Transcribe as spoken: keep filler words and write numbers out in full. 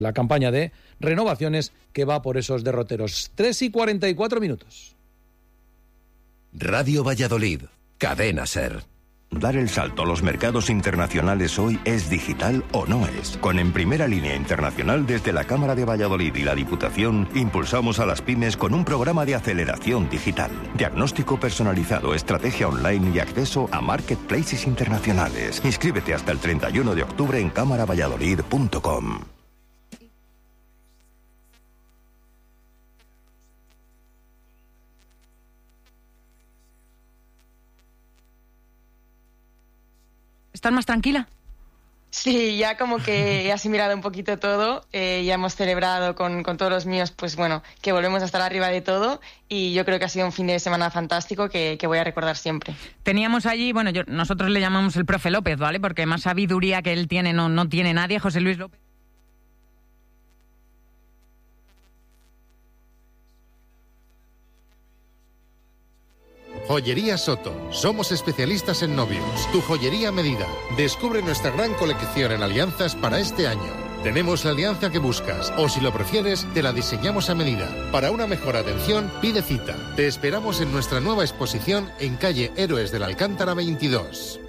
La campaña de renovaciones que va por esos derroteros. tres y cuarenta y cuatro minutos. Radio Valladolid, Cadena SER. Dar el salto a los mercados internacionales hoy es digital o no es. Con En Primera Línea Internacional, desde la Cámara de Valladolid y la Diputación, impulsamos a las pymes con un programa de aceleración digital. Diagnóstico personalizado, estrategia online y acceso a marketplaces internacionales. Inscríbete hasta el treinta y uno de octubre en cámara valladolid punto com. ¿Estás más tranquila? Sí, ya como que he asimilado un poquito todo, eh, ya hemos celebrado con, con todos los míos, pues bueno, que volvemos a estar arriba de todo y yo creo que ha sido un fin de semana fantástico que, que voy a recordar siempre. Teníamos allí, bueno, yo, nosotros le llamamos el profe López, ¿vale? Porque más sabiduría que él tiene no, no tiene nadie, José Luis López. Joyería Soto. Somos especialistas en novios. Tu joyería a medida. Descubre nuestra gran colección en alianzas para este año. Tenemos la alianza que buscas, o si lo prefieres, te la diseñamos a medida. Para una mejor atención, pide cita. Te esperamos en nuestra nueva exposición en calle Héroes de la Alcántara veintidós.